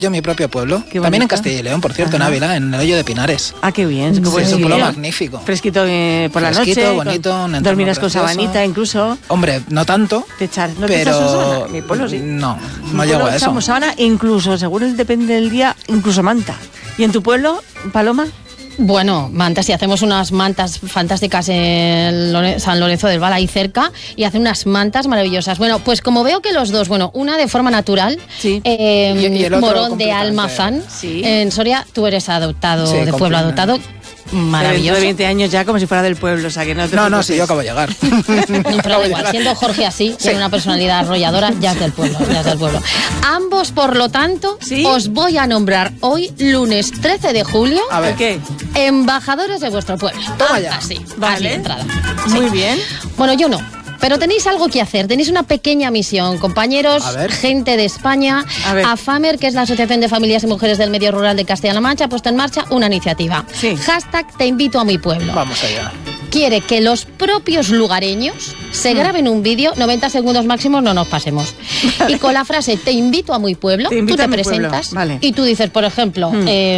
Yo mi propio pueblo, Qué también en bonito. Castilla y León, por cierto, en Ajá. Ávila, en el Hoyo de Pinares. Ah, qué bien. Sí, Qué buen es un pueblo sitio. magnífico. Fresquito por la Fresquito, noche. bonito, un entorno dormirás con precioso. sabanita incluso. Hombre, no tanto, ¿No te echas pero sábana? Mi pueblo sí. no Mi llego pueblo a eso. echamos sábana, incluso, según depende del día, incluso manta. ¿Y en tu pueblo, Paloma? Bueno, mantas, y hacemos unas mantas fantásticas en San Lorenzo del Val, ahí cerca, y hacen unas mantas maravillosas. Bueno, pues como veo que los dos, una de forma natural, Sí. Y el otro Morón de completamente. Almazán, Sí. en Soria, tú eres adoptado, Sí, de pueblo completamente. adoptado, Dentro maravilloso. de 20 años ya como si fuera del pueblo, o sea que no te No, preocupes. sí, yo acabo de llegar. No, pero da igual, siendo Jorge así, tiene una personalidad arrolladora, ya es del pueblo, ya es del pueblo. Ambos, por lo tanto, ¿Sí? os voy a nombrar hoy, lunes 13 de julio, A ver. ¿Qué? embajadores de vuestro pueblo. Toma ya. Así, Vale. así de entrada. Muy bien. Bueno, yo no. Pero tenéis algo que hacer, tenéis una pequeña misión, compañeros, A ver. gente de España. A ver. AFAMER, que es la Asociación de Familias y Mujeres del Medio Rural de Castilla-La Mancha, ha puesto en marcha una iniciativa. Sí. Hashtag te invito a mi pueblo. Vamos allá. Quiere que los propios lugareños se graben un vídeo, 90 segundos máximos, no nos pasemos. Y con la frase te invito a mi pueblo, Te tú invito te a mi pueblo, presentas vale. y tú dices, por ejemplo,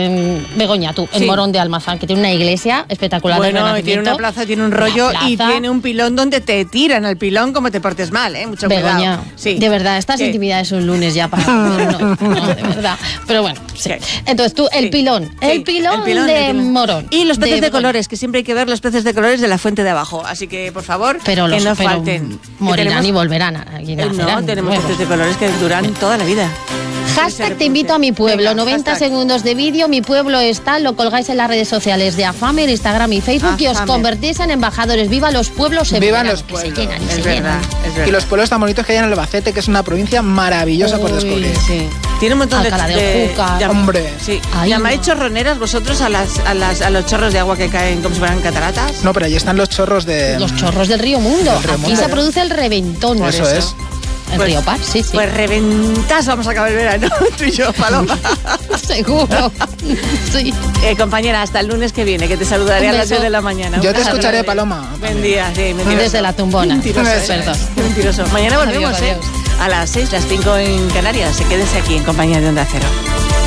Begoña, tú, Sí. el Morón de Almazán, que tiene una iglesia espectacular de Bueno, y tiene Renacimiento. una plaza, tiene un rollo Una y plaza. tiene un pilón donde te tiran al pilón como te portes mal, ¿eh? Mucho Begoña, cuidado. Sí. de verdad, estas ¿Qué? intimidades un lunes ya para... No, de verdad. Pero bueno, sí. ¿Qué? Entonces tú, el Sí. pilón, Sí, el pilón de el pilón. Morón. Y los peces de Begoña. colores, que siempre hay que ver los peces de colores de la fuente de abajo. Así que, por favor, Pero que los no pero falten. Que morirán tenemos- y volverán. Aquí No, nacerán tenemos nuevos. peces de colores que duran toda la vida. Hashtag te invito a mi pueblo, Venga, 90 hashtag. segundos de vídeo, mi pueblo está, lo colgáis en las redes sociales de AFAMER, Instagram y Facebook y os AFAMER. convertís en embajadores. ¡Viva los pueblos! En Vivan verano, los que se pueblos. llenan y Es se verdad, llenan. es verdad. Y los pueblos tan bonitos que hay en Albacete, que es una provincia maravillosa por Uy, descubrir. Sí. Tiene un montón Alcalá de... de Júcar. Hombre. Sí. Ahí ¿Llamáis no. chorroneras vosotros a los chorros de agua que caen como si fueran cataratas? No, pero ahí están los chorros de... Los chorros del río Mundo. Del río Aquí Mundo. se produce el reventón. Por Eso es. El Pues- río Par, sí, sí. Pues reventas, vamos a acabar el verano, tú y yo, Paloma. Seguro. Sí. Compañera, hasta el lunes que viene, que te saludaré Un a las beso. 10 de la mañana. Yo te Hasta escucharé, luego. Paloma. Buen día, sí, mentiroso. Desde la tumbona. Mentiroso, Perdón. mentiroso. Mañana volvemos, Adiós, adiós. A las 6, las 5 en Canarias. Quédense aquí en compañía de Onda Cero.